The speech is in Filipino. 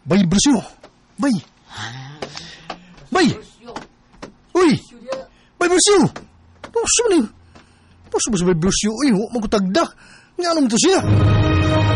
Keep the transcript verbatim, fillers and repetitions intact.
Bay, Brusyo! Bay! Bay! Uy! Bay, Brusyo! Puso mo na yun. Puso mo sa Bay, Brusyo. Uy, huwag magkutagda. Nga naman ito siya.